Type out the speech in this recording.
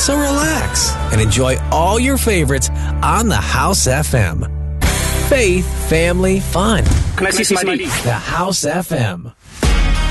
So relax and enjoy all your favorites on the House FM. Faith, family, fun. Can I see some ID? The House FM.